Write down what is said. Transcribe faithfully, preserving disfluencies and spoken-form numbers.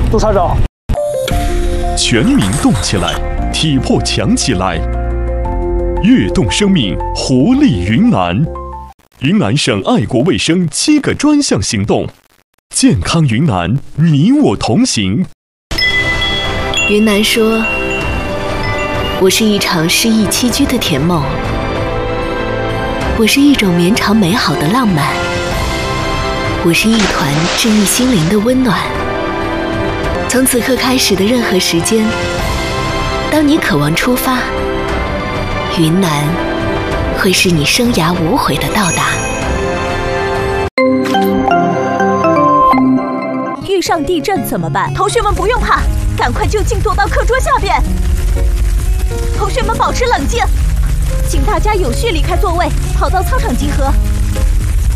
督察长， 全民动起来，体魄强起来，跃动生命，活力云南。云南省爱国卫生七个专项行动，健康云南，你我同行。 云南说：“我是一场诗意栖居的甜梦，我是一种绵长美好的浪漫，我是一团治愈心灵的温暖。从此刻开始的任何时间，当你渴望出发，云南会是你生涯无悔的到达。” 遇上地震怎么办？同学们不用怕，赶快就近躲到课桌下边。同学们保持冷静，请大家有序离开座位，跑到操场集合。